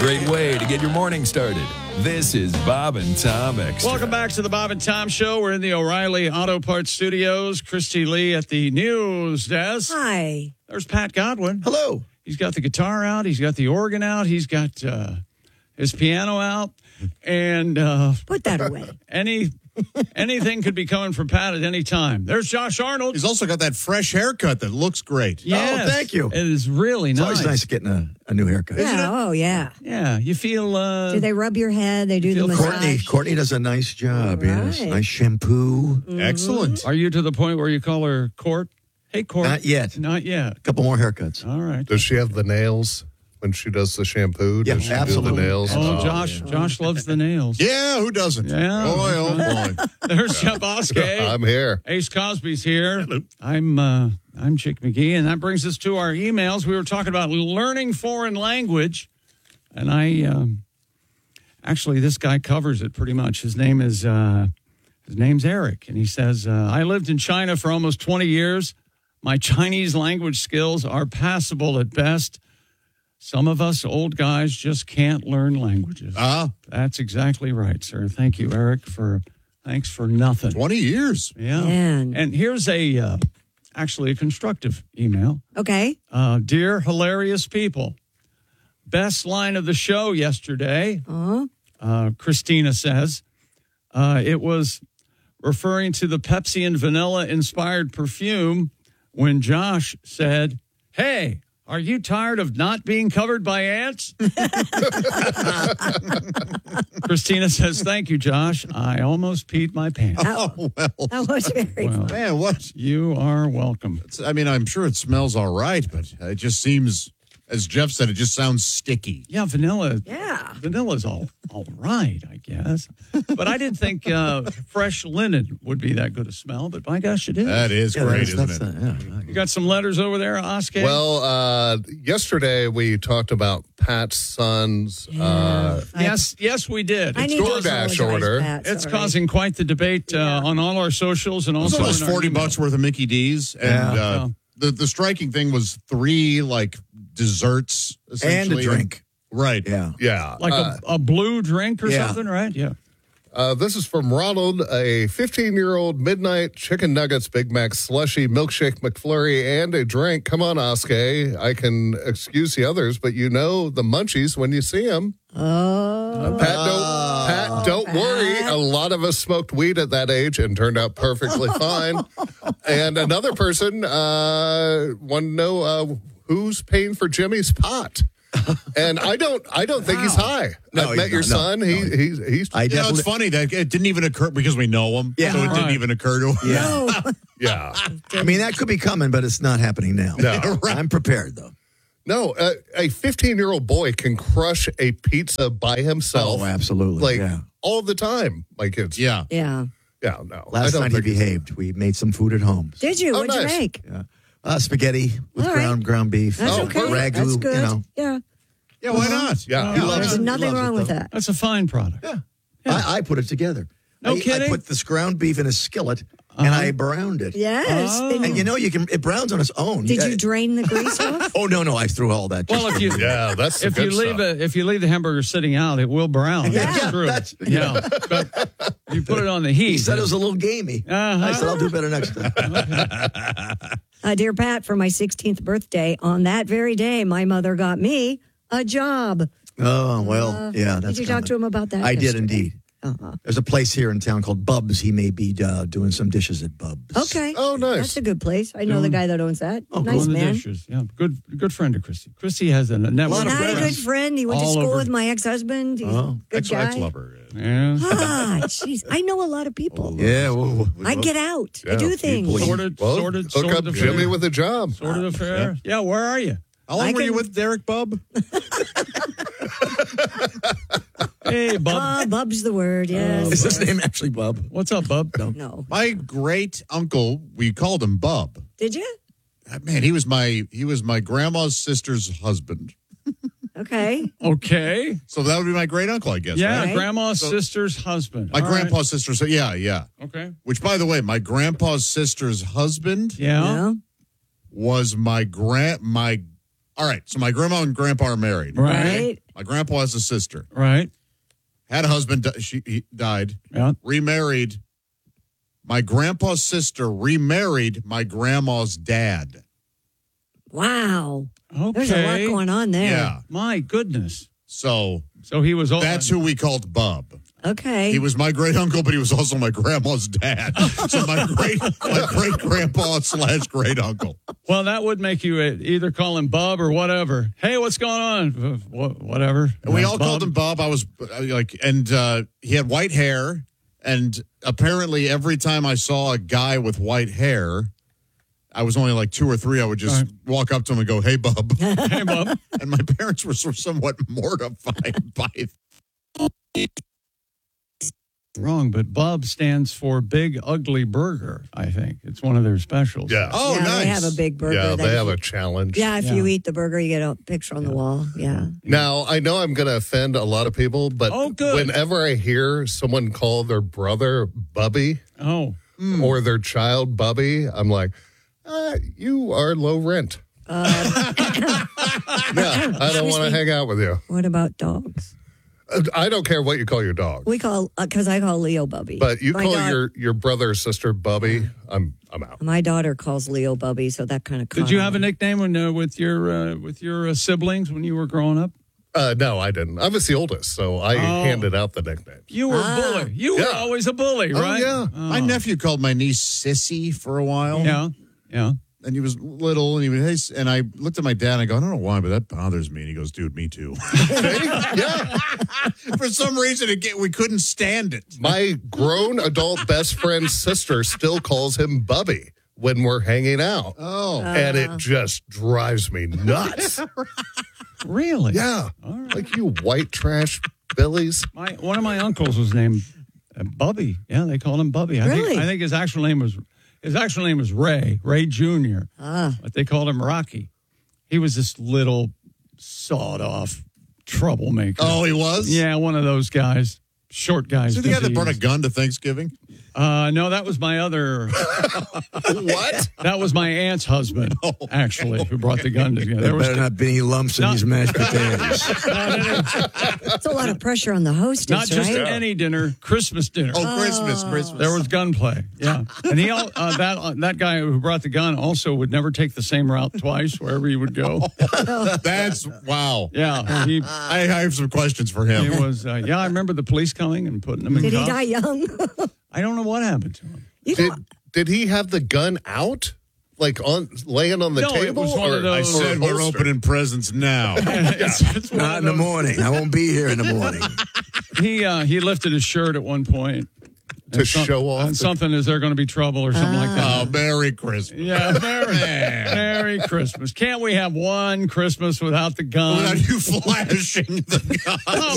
great way to get your morning started. This is Bob and Tom Extra. Welcome back to the Bob and Tom Show. We're in the O'Reilly Auto Parts Studios. Christy Lee at the news desk. Hi. There's Pat Godwin. Hello. He's got the guitar out. He's got the organ out. He's got his piano out. And Put that away. anything could be coming from Pat at any time. There's Josh Arnold. He's also got that fresh haircut that looks great. Yes. Oh, thank you. It is really It's nice. always nice getting a new haircut. Yeah. Oh, yeah. Yeah, you feel... Do they rub your head? They do the Feel massage. Courtney does a nice job. Yes, Right. nice shampoo. Excellent. Are you to the point where you call her Court? Hey, Court. Not yet. Not yet. A couple more haircuts. All right. Does she have the nails when she does the shampoo? Yeah, Does she absolutely. do the nails? Oh, Josh loves the nails. Yeah, who doesn't? Yeah. Boy, oh, boy. There's Jeff Oskey. I'm here. Ace Cosby's here. I'm Chick McGee, and that brings us to our emails. We were talking about learning foreign language, and actually this guy covers it pretty much. His name's Eric, and he says, I lived in China for almost 20 years. My Chinese language skills are passable at best. Some of us old guys just can't learn languages. That's exactly right, sir. Thank you, Eric, thanks for nothing. 20 years. Yeah. Man. And here's actually a constructive email. Okay. Dear hilarious people, best line of the show yesterday, Christina says, it was referring to the Pepsi and vanilla inspired perfume when Josh said, hey, are you tired of not being covered by ants? Christina says, thank you, Josh. I almost peed my pants. Oh, well. That was very fun. Man, what? You are welcome. I'm sure it smells all right, but it just seems, as Jeff said, it just sounds sticky. Yeah, vanilla. Yeah. Vanilla's all right, I guess. But I didn't think fresh linen would be that good a smell, but by gosh, it is. That is great, isn't it? You got some letters over there, Oscar? Well, yesterday we talked about Pat's son's yes, we did. I It's, need to DoorDash apologize, order. Pat. it's Sorry. causing quite the debate on all our socials and It's also almost in our $40 email. worth of Mickey D's. And the striking thing was 3, desserts, And a essentially. drink. Right. Yeah. Yeah. Like a blue drink or yeah. something, right? Yeah. This is from Ronald, a 15-year-old midnight chicken nuggets, Big Mac slushy, milkshake McFlurry, and a drink. Come on, Oskay. I can excuse the others, but you know the munchies when you see them. Oh. Pat, don't worry. A lot of us smoked weed at that age and turned out perfectly fine. And another person wanted to know who's paying for Jimmy's pot. And I don't think he's high. No, I met he's your not. son. No. He's I It's funny that it didn't even occur because we know him. Yeah. So it didn't Right. even occur to him. Yeah. yeah. I mean, that could be coming, but it's not happening now. No. I'm prepared, though. No, a 15-year-old boy can crush a pizza by himself. Oh, absolutely. Yeah. all the time. My kids. Yeah. Yeah. Yeah, no. Last night he think he's- behaved. We made some food at home. Did you? Oh, What'd you nice. make? Spaghetti with All right. ground beef. That's okay. Ragu, That's good. you know. Yeah. Yeah, why not? Yeah. He loves There's it. He nothing loves wrong it, with though. that. That's a fine product. Yeah. I put it together. No I kidding? put this ground beef in a skillet and I browned it. Yes. Oh. And it browns on its own. Did you drain the grease off? Oh, no. I threw all that. Well, if you Yeah, that's the if you good leave stuff. if you leave the hamburger sitting out, it will brown. Yeah. That's true. That's- But you put it on the heat. He said it was a little gamey. Uh-huh. I said, I'll do better next time. Dear Pat, for my 16th birthday, on that very day, my mother got me a job. Oh, well, yeah. That's Did you talk to him about that? I did yesterday? indeed. There's a place here in town called Bub's. He may be doing some dishes at Bub's. Okay. Oh, nice. That's a good place. I know the guy that owns that. Oh, nice Doing the man. dishes. Yeah, good friend of Christy. Christy has a network. lot of Not a friends. good friend. He went to All school over. with my ex-husband. He's a good guy. Ex-lover. Yeah. Ah, jeez. I know a lot of people. Yeah. Well, I get out. I Yeah, do things. Sorted Hook up affair. Jimmy with a job. Sorted affair. Yeah, where are you? How long I were you can- with Derek Bub? Hey, bub. Bub's the word, yes. is his name actually Bub? What's up, bub? No. My great uncle, we called him Bub. Did you? Man, he was my grandma's sister's husband. Okay. Okay. So that would be my great uncle, I guess. Yeah, right? Right. grandma's sister's husband. My All right. grandpa's sister. So yeah. Okay. Which, by the way, my grandpa's sister's husband Yeah. was my. All right, so my grandma and grandpa are married. Right. Right. My grandpa has a sister. Right. Had a husband. He died. Yeah. Remarried. My grandpa's sister remarried my grandma's dad. Wow. Okay. There's a lot going on there. Yeah. My goodness. So he was. that's who we called Bub. Okay. He was my great uncle, but he was also my grandma's dad. So my great grandpa / great uncle. Well, that would make you either call him Bub or whatever. Hey, what's going on? Whatever. And we all called him Bub. I was and he had white hair. And apparently, every time I saw a guy with white hair, I was only like 2 or 3. I would just walk up to him and go, "Hey, Bub." Hey, Bub. And my parents were somewhat mortified by it. Wrong, but Bub stands for Big Ugly Burger, I think. It's one of their specials. Yeah. Oh, yeah, nice. They have a big burger. Yeah, that they have you- a challenge. Yeah, if you eat the burger, you get a picture on the wall. Yeah. Now, I know I'm going to offend a lot of people, but good. whenever I hear someone call their brother Bubby or their child Bubby, I'm like, you are low rent. I don't want to hang out with you. What about dogs? I don't care what you call your dog. We call, because I call Leo Bubby. But you My call daughter- your brother or sister Bubby, I'm out. My daughter calls Leo Bubby, so that kind of. Did you have a nickname with your siblings when you were growing up? No, I didn't. I was the oldest, so I handed out the nicknames. You were a bully. You were always a bully, right? Yeah. My nephew called my niece Sissy for a while. Yeah. And he was little, and he was, and I looked at my dad, and I go, I don't know why, but that bothers me. And he goes, dude, me too. Yeah. For some reason, we couldn't stand it. My grown adult best friend's sister still calls him Bubby when we're hanging out. Oh. And it just drives me nuts. Really? Yeah. Like you white trash Billies. One of my uncles was named Bubby. Yeah, they called him Bubby. Really? I think his actual name was Ray Jr. But they called him Rocky. He was this little sawed-off troublemaker. Oh, he was? Yeah, one of those guys. Short guys. Is he the guy that brought a disease. gun to Thanksgiving? No, that was my other. What? That was my aunt's husband, actually, who brought the gun together. There better not be any lumps in these mashed potatoes. It's a lot of pressure on the hostess, Not just right? any dinner, Christmas dinner. Oh, Christmas. There was gunplay, yeah. And he that guy who brought the gun also would never take the same route twice wherever he would go. That's, wow. Yeah, I have some questions for him. he was. I remember the police coming and putting him in Did he cuffs. die young? I don't know what happened to him. You know, Did he have the gun out? Like laying on the No, it table? was one of those- I said we're holster? opening presents now. It's one Not of in the those- morning. I won't be here in the morning. He lifted his shirt at one point To show off and the- something. Is there going to be trouble or something like that? Oh, Merry Christmas. Yeah, Merry Christmas. Can't we have one Christmas without the gun? Without you flashing the gun.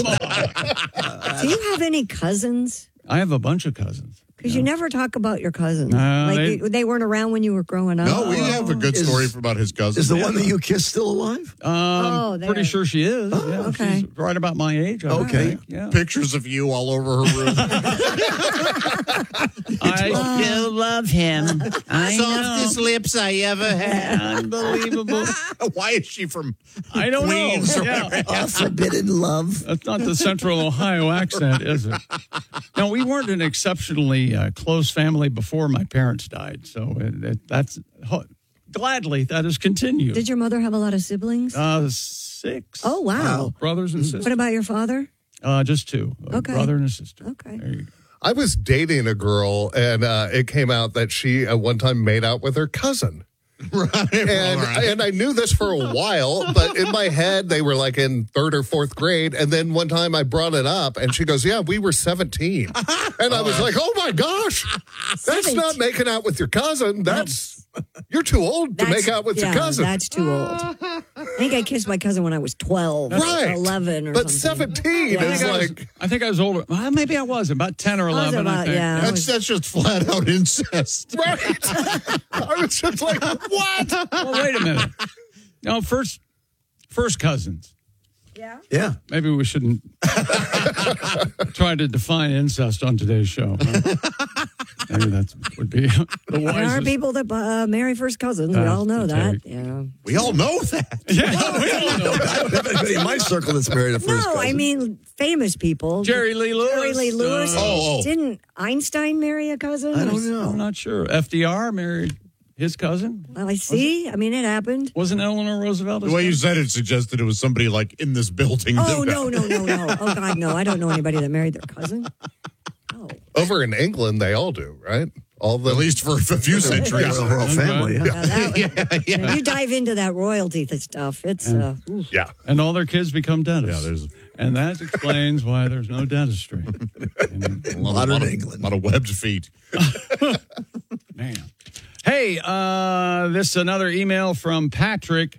Come on. do you have any cousins? I have a bunch of cousins. Because you never talk about your cousins. No, they weren't around when you were growing up. No, we have a good story about his cousin. Is the one that you kissed still alive? there. Pretty sure she is. Yeah, okay. She's right about my age. I Okay. think. Yeah. Pictures of you all over her room. I still love him. I know. lips I ever had. Unbelievable. Why is she from I don't Queens? know. Yeah. Oh, forbidden love. That's not the Central Ohio accent, is it? No, we weren't an exceptionally close family before my parents died. So that's gladly that has continued. Did your mother have a lot of siblings? 6. Oh, wow. Brothers and sisters. What about your father? Just 2. A Okay. brother and a sister. Okay. There you go. I was dating a girl, and it came out that she at one time made out with her cousin. Right. And I knew this for a while, but in my head, they were like in 3rd or 4th grade. And then one time I brought it up, and she goes, yeah, we were 17. And I was like, oh, my gosh, that's not making out with your cousin. You're too old to make out with your cousin. That's too old. I think I kissed my cousin when I was 12 or Right. 11 or But something. 17 Yeah. is like... I think I was older. Well, maybe I was about 10 or 11. about- I think. yeah. That's just flat out incest. Right. I was just like, what? Well, wait a minute. No, first cousins. Yeah. Yeah. Maybe we shouldn't try to define incest on today's show. Huh? Maybe that would be the There are wisest. people that marry first cousins. We all know that. Yeah. We all know that. Yeah, we all know that. I don't have anybody in my circle that's married a first No, cousin. I mean famous people. Jerry Lee Lewis. Jerry Lee Lewis. Oh. Didn't Einstein marry a cousin? I don't know. I'm not sure. FDR married his cousin. Well, I see. I mean, it happened. Wasn't Eleanor Roosevelt his The way you cousin? said it suggested it was somebody like in this building. Oh, no. Oh, God, no. I don't know anybody that married their cousin. Oh. Over in England, they all do, right? All the At least for a few centuries. The royal family, yeah. When you dive into that royalty stuff, it's oof. yeah. And all their kids become dentists. Yeah, there's and that explains why there's no dentistry. a Modern lot England. A lot of webbed feet. Man. Hey, this is another email from Patrick.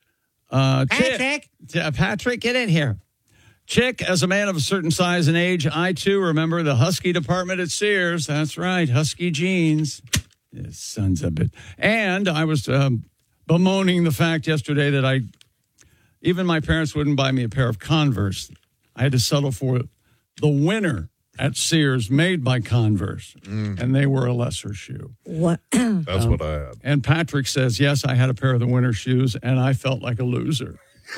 Patrick, get in here. Chick, as a man of a certain size and age, I too remember the Husky department at Sears. That's right, Husky jeans. Yes, sons of it. And I was bemoaning the fact yesterday that even my parents wouldn't buy me a pair of Converse. I had to settle for the winner at Sears made by Converse, and they were a lesser shoe. What? That's what I had. And Patrick says, yes, I had a pair of the winter shoes, and I felt like a loser.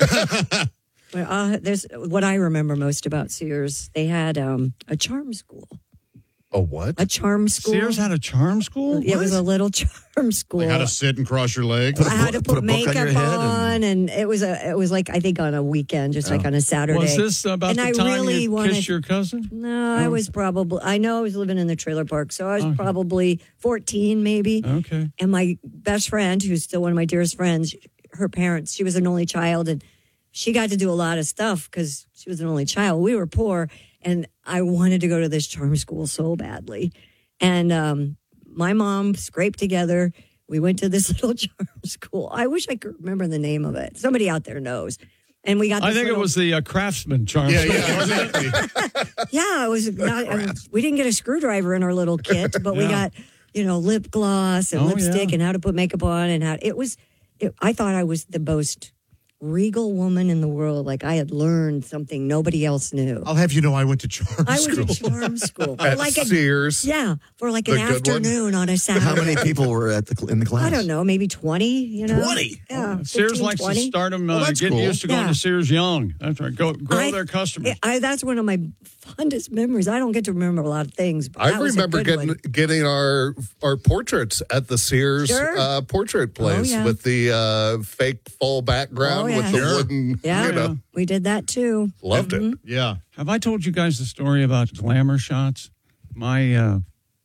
Well, there's what I remember most about Sears. They had a charm school. A what? A charm school. Sears had a charm school? It was a little charm school. Like how to sit and cross your legs. I had to Put a put book on your makeup head on, and it was like I think on a weekend, just like on a Saturday. Was this about and the I time really you wanted, kissed your cousin? No, I was probably. I know I was living in the trailer park, so I was probably 14, maybe. Okay. And my best friend, who's still one of my dearest friends, her parents, she was an only child, and she got to do a lot of stuff because she was an only child. We were poor, and I wanted to go to this charm school so badly. And my mom scraped together. We went to this little charm school. I wish I could remember the name of it. Somebody out there knows. And we got. This I think it was the Craftsman charm school. Yeah, it was. We didn't get a screwdriver in our little kit, but we got lip gloss and lipstick and how to put makeup on and how it was. I thought I was the most regal woman in the world. Like I had learned something nobody else knew. I'll have you know I went to charm I school. was at charm school. At like Sears. for like The an good one? afternoon on a Saturday. How many people were in the class? I don't know, maybe 20, 20? Yeah. Sears 15, likes 20. to start them that's getting cool. used to going Yeah. to Sears young. That's right. Grow their customers. That's one of my fondest memories. I don't get to remember a lot of things, but I that was a remember good one. getting our portraits at the Sears Sure. portrait place yeah. with the fake full background Oh, yeah. with the Sure. wooden, Yeah, we did that too. loved it. Yeah. Have I told you guys the story about glamour shots? My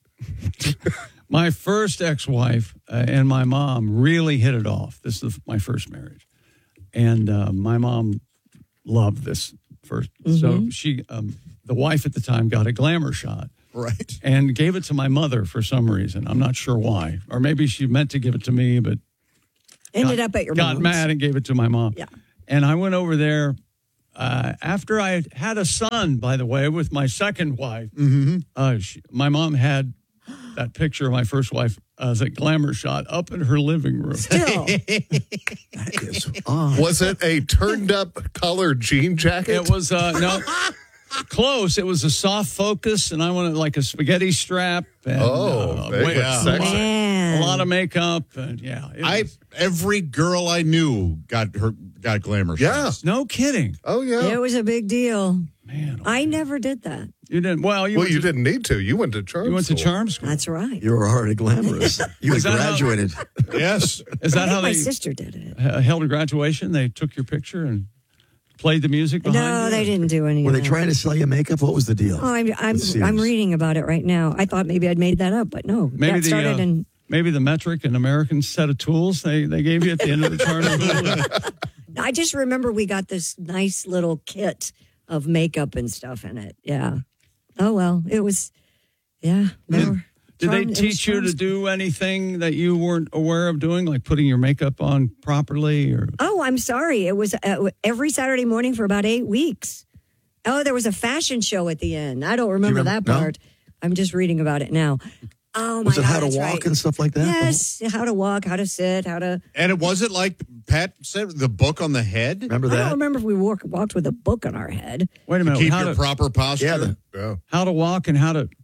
my first ex-wife and my mom really hit it off. This is my first marriage, and my mom loved this first. So she, the wife at the time, got a glamour shot Right. and gave it to my mother for some reason. I'm not sure why, or maybe she meant to give it to me, but Ended up at your got mom's. mad and gave it to my mom. Yeah. And I went over there after I had a son, by the way, with my second wife. My mom had that picture of my first wife as a glamour shot up in her living room. Still, That is odd. Was it a turned up collar jean jacket? It was no close. It was a soft focus, and I wanted like a spaghetti strap. And, big and sexy. man. a lot of makeup, and yeah, it was- Every girl I knew got glamour Yeah. shots. no kidding, Oh, yeah. It was a big deal. man. I never did that. You didn't. Well, Well, you didn't need to. You went to charm You went to school. charm school. That's right. You were already glamorous. You had Is that how- graduated. Yes. Is that I how think my they sister did it. held a graduation? They took your picture and played the music behind No, you? they didn't do any Were of they that. trying to sell you makeup? What was the deal? Oh, I'm with Sears? reading about it right now. I thought maybe I'd made that up, but no. Maybe that started the in. maybe the metric and American set of tools they gave you at the end of the charm school. I just remember we got this nice little kit of makeup and stuff in it. Yeah. Oh well, it was. Yeah. No. Did they Charm- it was teach you charm to school. do anything that you weren't aware of doing, like putting your makeup on properly? Or Oh, I'm sorry. It was every Saturday morning for about 8 weeks. Oh, there was a fashion show at the end. I don't remember remember- that no? part. I'm just reading about it now. Oh, my Was it God, how to that's walk right. and stuff like that? Yes, how to walk, how to sit, how to. And it wasn't like Pat said, the book on the head. Remember I don't that? remember if we walked with a book on our head. wait a minute, Keep how your to, proper posture. Yeah. Yeah. how to walk and how to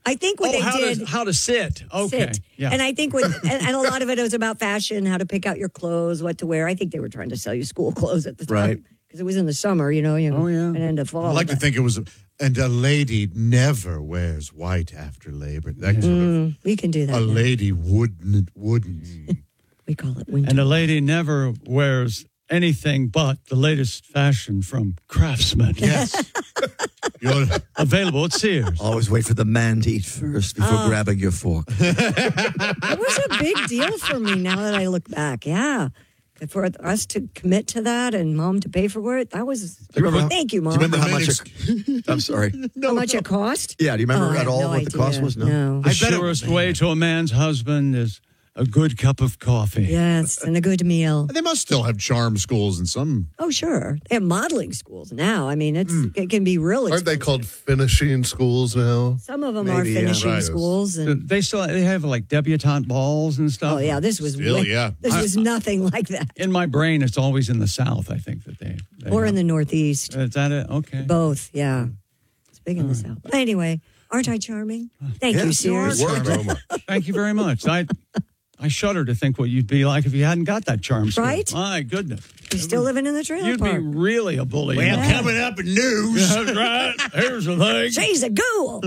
I think what they did. How to sit. Okay. Sit. Yeah. And I think and a lot of it was about fashion, how to pick out your clothes, what to wear. I think they were trying to sell you school clothes at the time. Right. Because it was in the summer, and into fall. I like to think it was, and a lady never wears white after labor. That sort of, we can do that. a now. lady wouldn't. We call it winter. And a lady never wears anything but the latest fashion from Craftsman. Yes. You're, Available at Sears. Always wait for the man to eat first before grabbing your fork. It was a big deal for me now that I look back. Yeah. For us to commit to that and Mom to pay for it, that was. Thank you, Mom. Do you remember how much? I'm sorry. How much it cost? Yeah. Do you remember I at have all no what the cost idea. was? No. The surest way to a man's husband is a good cup of coffee. Yes, and a good meal. they must still have charm schools in some. Oh, sure. They have modeling schools now. I mean, it can be really. Aren't they called finishing schools now? Some of them Maybe, are finishing right. schools. And, They have like debutante balls and stuff. oh, yeah, this was Still, yeah. This was nothing like that. In my brain, it's always in the South, I think, that they Or in have. the Northeast. Is that it? Okay. Both, yeah. It's big in the South. Anyway, aren't I charming? Thank you, Yes, you are Sears. charming. Thank you very much. I shudder to think what you'd be like if you hadn't got that charm school. Right? My goodness. You're still living in the trailer You'd park. be really a bully. Coming up in news. That's right. Here's the thing. She's a ghoul.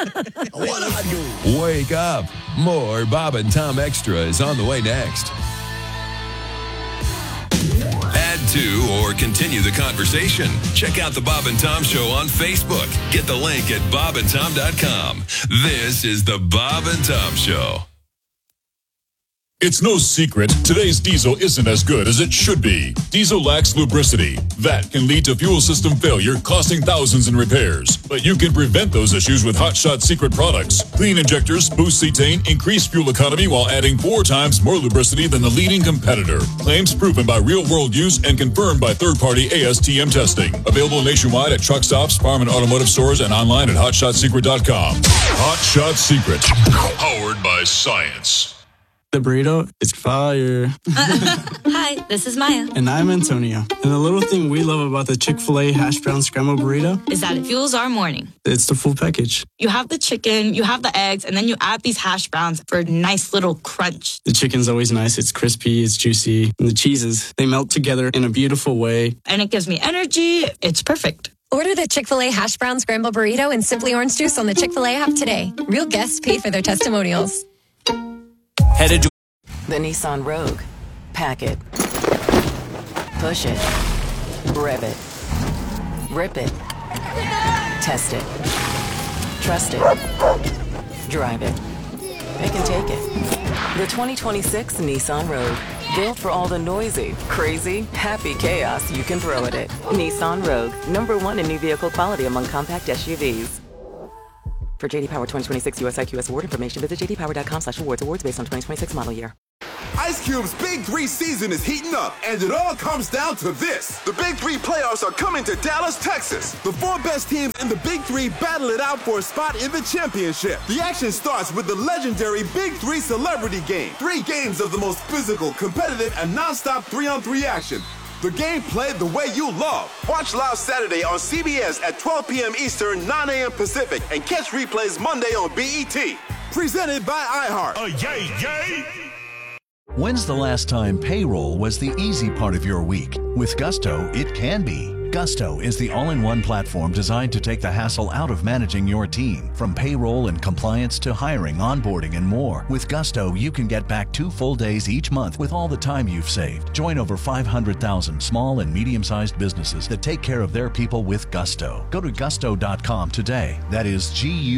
Wake up. More Bob and Tom Extra is on the way next. Add to or continue the conversation. Check out the Bob and Tom Show on Facebook. Get the link at bobandtom.com. This is the Bob and Tom Show. It's no secret, today's diesel isn't as good as it should be. Diesel lacks lubricity. That can lead to fuel system failure, costing thousands in repairs. But you can prevent those issues with Hot Shot Secret products. Clean injectors, boost cetane, increase fuel economy while adding 4 times more lubricity than the leading competitor. Claims proven by real-world use and confirmed by third-party ASTM testing. Available nationwide at truck stops, farm and automotive stores, and online at hotshotsecret.com. Hot Shot Secret. Powered by science. The burrito is fire. Hi, this is Maya. And I'm Antonio. And the little thing we love about the Chick-fil-A hash brown scrambled burrito Is that it fuels our morning. it's the full package. You have the chicken, you have the eggs, and then you add these hash browns for a nice little crunch. The chicken's always nice. It's crispy, it's juicy. And the cheeses, they melt together in a beautiful way. And it gives me energy. It's perfect. Order the Chick-fil-A hash brown scramble burrito and Simply Orange Juice on the Chick-fil-A app today. Real guests pay for their testimonials. Headed to the Nissan Rogue. Pack it. Push it. Rev it. Rip it. Test it. Trust it. Drive it. It can take it. The 2026 Nissan Rogue. Built for all the noisy, crazy, happy chaos you can throw at it. Nissan Rogue. #1 in new vehicle quality among compact SUVs. For JD Power 2026 US IQS award information, visit jdpower.com/awards. Awards based on 2026 model year. Ice Cube's Big 3 season is heating up, and it all comes down to this. The Big 3 playoffs are coming to Dallas, Texas. The 4 best teams in the Big 3 battle it out for a spot in the championship. The action starts with the legendary Big 3 Celebrity Game. 3 games of the most physical, competitive, and non-stop 3-on-3 action. The game played the way you love. Watch live Saturday on CBS at 12 p.m. Eastern, 9 a.m. Pacific, and catch replays Monday on BET. Presented by iHeart. Yay, yay! When's the last time payroll was the easy part of your week? With Gusto, it can be. Gusto is the all-in-one platform designed to take the hassle out of managing your team. From payroll and compliance to hiring, onboarding, and more. With Gusto, you can get back 2 full days each month with all the time you've saved. Join over 500,000 small and medium-sized businesses that take care of their people with Gusto. Go to gusto.com today. That is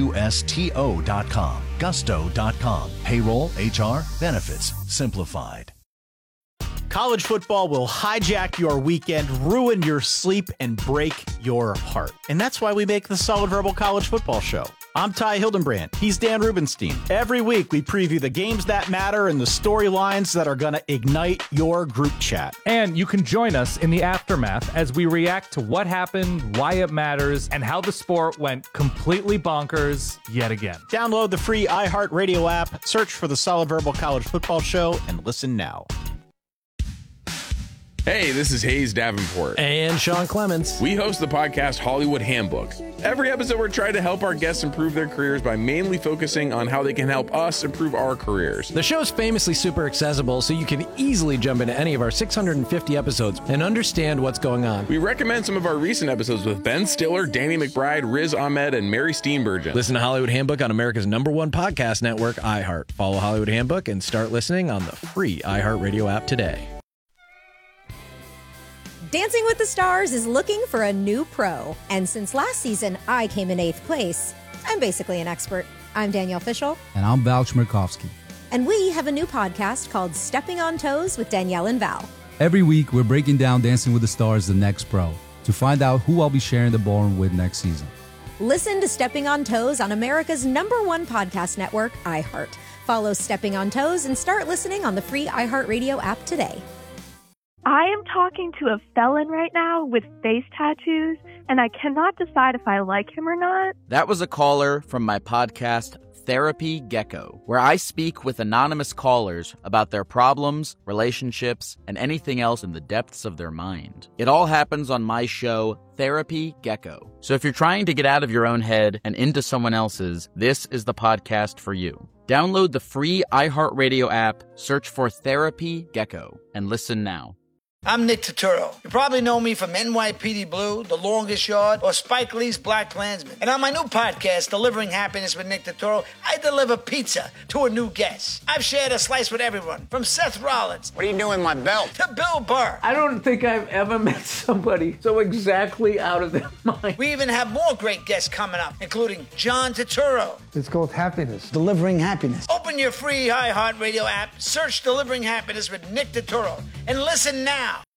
GUSTO.com. Gusto.com. Payroll, HR, benefits, simplified. College football will hijack your weekend, ruin your sleep, and break your heart. And that's why we make the Solid Verbal College Football Show. I'm Ty Hildenbrand. He's Dan Rubenstein. Every week, we preview the games that matter and the storylines that are going to ignite your group chat. And you can join us in the aftermath as we react to what happened, why it matters, and how the sport went completely bonkers yet again. Download the free iHeartRadio app, search for the Solid Verbal College Football Show, and listen now. Hey, this is Hayes Davenport. And Sean Clements. We host the podcast Hollywood Handbook. Every episode, we're trying to help our guests improve their careers by mainly focusing on how they can help us improve our careers. The show's famously super accessible, so you can easily jump into any of our 650 episodes and understand what's going on. We recommend some of our recent episodes with Ben Stiller, Danny McBride, Riz Ahmed, and Mary Steenburgen. Listen to Hollywood Handbook on America's #1 podcast network, iHeart. Follow Hollywood Handbook and start listening on the free iHeartRadio app today. Dancing with the Stars is looking for a new pro. And since last season, I came in 8th place. I'm basically an expert. I'm Danielle Fishel. And I'm Val Chmerkovskiy. And we have a new podcast called Stepping on Toes with Danielle and Val. Every week, we're breaking down Dancing with the Stars, the next pro, to find out who I'll be sharing the ballroom with next season. Listen to Stepping on Toes on America's #1 podcast network, iHeart. Follow Stepping on Toes and start listening on the free iHeartRadio app today. I am talking to a felon right now with face tattoos, and I cannot decide if I like him or not. That was a caller from my podcast, Therapy Gecko, where I speak with anonymous callers about their problems, relationships, and anything else in the depths of their mind. It all happens on my show, Therapy Gecko. So if you're trying to get out of your own head and into someone else's, this is the podcast for you. Download the free iHeartRadio app, search for Therapy Gecko, and listen now. I'm Nick Turturro. You probably know me from NYPD Blue, The Longest Yard, or Spike Lee's Black Klansman. And on my new podcast, Delivering Happiness with Nick Turturro, I deliver pizza to a new guest. I've shared a slice with everyone, from Seth Rollins. What are you doing with my belt? To Bill Burr. I don't think I've ever met somebody so exactly out of their mind. We even have more great guests coming up, including John Turturro. It's called Happiness. Delivering Happiness. Open your free iHeartRadio app, search Delivering Happiness with Nick Turturro, and listen now.